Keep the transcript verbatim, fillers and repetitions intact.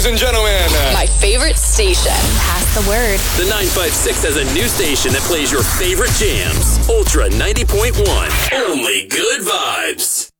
ladies and gentlemen. My favorite station. Pass the word. The nine five six has a new station that plays your favorite jams. Ultra ninety point one. Only good vibes.